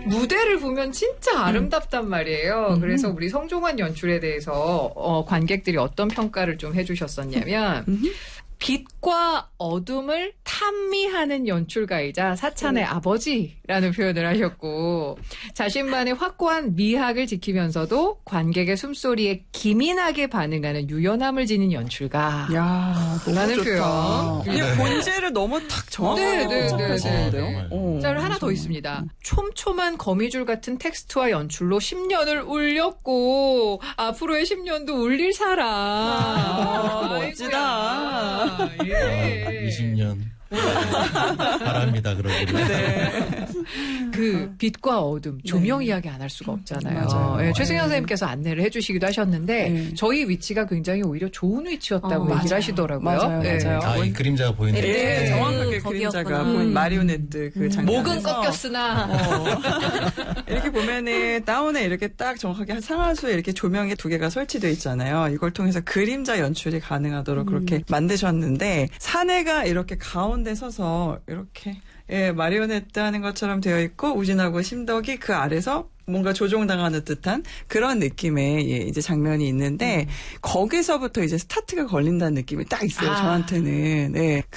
무대를 보면 진짜 아름답단 말이에요. 그래서 우리 성종환 연출에 대해서 관객들이 어떤 평가를 좀 해주셨었냐면 빛과 어둠을 탐미하는 연출가이자 사찬의 아버지라는 표현을 하셨고 자신만의 확고한 미학을 지키면서도 관객의 숨소리에 기민하게 반응하는 유연함을 지닌 연출가. 야, 라는 너무 좋다. 표현. 이 본질을 너무 탁 정확하게 포착하시는데요. 자, 하나 더 있습니다. 촘촘한 거미줄 같은 텍스트와 연출로 10년을 울렸고 앞으로의 10년도 울릴 사람. 멋지다. 예. 20년 바랍니다. 그러기를. 네. 그 빛과 어둠, 조명 이야기 안 할 수가 없잖아요. 맞아요. 예, 최승현 선생님께서 안내를 해주시기도 하셨는데 저희 위치가 굉장히 오히려 좋은 위치였다고 얘기를 하시더라고요. 맞아요. 예. 맞아요. 이 그림자가 보이네요. 네, 정확하게 거기였구나. 그림자가 보인 마리오네트 그 장면에서 목은 꺾였으나 이렇게 보면은 다운에 이렇게 딱 정확하게 상하수에 이렇게 조명이 두 개가 설치되어 있잖아요. 이걸 통해서 그림자 연출이 가능하도록 그렇게 만드셨는데 사내가 이렇게 가운데 서서 이렇게 마리오네트 하는 것처럼 되어 있고 우진하고 심덕이 그 아래서 뭔가 조종당하는 듯한 그런 느낌의 이제 장면이 있는데 거기서부터 이제 스타트가 걸린다는 느낌이 딱 있어요. 저한테는.